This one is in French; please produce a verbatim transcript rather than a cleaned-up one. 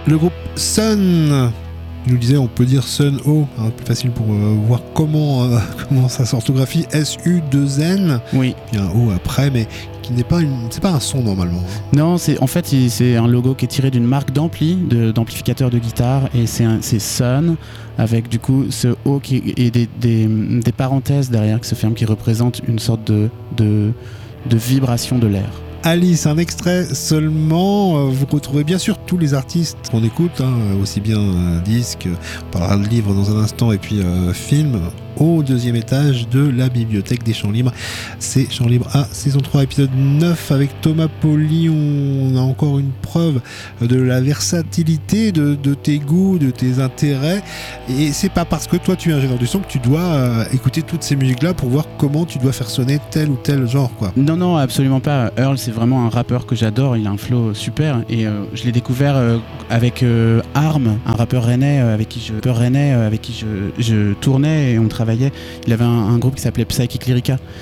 Le groupe Sun, il nous disait, on peut dire Sun O, hein, plus facile pour euh, voir comment, euh, comment ça s'orthographie, S U deux N. Oui. Puis un O après, mais qui n'est pas une, c'est pas un son normalement. Non, c'est en fait c'est un logo qui est tiré d'une marque d'ampli, de, d'amplificateur de guitare, et c'est, un, c'est Sun avec du coup ce O qui et des, des, des parenthèses derrière qui se ferment, qui représentent une sorte de, de, de vibration de l'air. Alice, un extrait seulement. Vous retrouvez bien sûr tous les artistes qu'on écoute, hein, aussi bien euh, disque, on parlera de livres dans un instant, et puis euh, film, au deuxième étage de la bibliothèque des Chants Libres. C'est Chants Libres à saison trois, épisode neuf, avec Thomas Poli. On a encore une preuve de la versatilité de, de tes goûts, de tes intérêts. Et c'est pas parce que toi tu es ingénieur du son que tu dois euh, écouter toutes ces musiques-là pour voir comment tu dois faire sonner tel ou tel genre, quoi. Non, non, absolument pas. Earl, c'est vraiment un rappeur que j'adore. Il a un flow super. Et euh, je l'ai découvert euh, avec euh, Arm, un rappeur rennais euh, avec qui je, rappeur rennais, euh, avec qui je, je tournais et on travaillait. Il avait un, un groupe qui s'appelait Psychic Lyrica.